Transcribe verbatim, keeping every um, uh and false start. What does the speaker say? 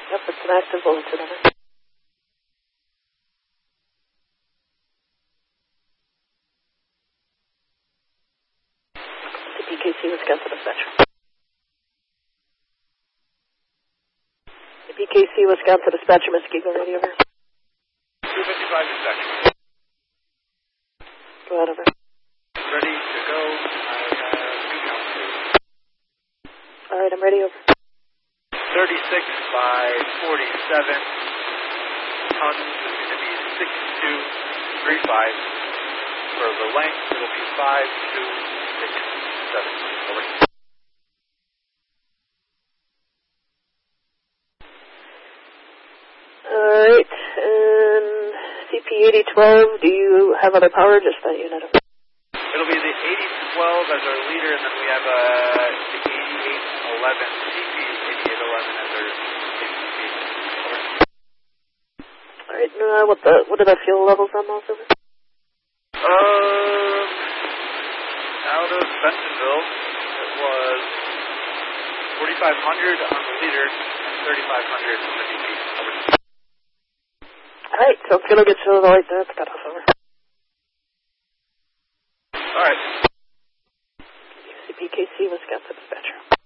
Yep, it's an active bulletin. Over. The P K C Wisconsin dispatcher. The P K C Wisconsin dispatcher, Miss Eagle Radio over. two fifty-five dispatcher. Go ahead over. Ready to go. All right, I'm ready over. thirty-six by forty-seven tons is going to be six two three five. For the length, it'll be five two six seven. Over. All right, and C P eighty twelve, do you have other power? Just that unit over. It'll be the eighty twelve as our leader, and then we have uh, the eighty-eight eleven, C P eighty-eight eleven as our C P. Over. All right, uh, what the what are the fuel levels on those over? Um, out of Bentonville, it was forty-five hundred on the leader and thirty-five hundred on the D P. Over. All right, so fuel gets to the light there. It's cut off over. All right. C P K C Wisconsin dispatcher.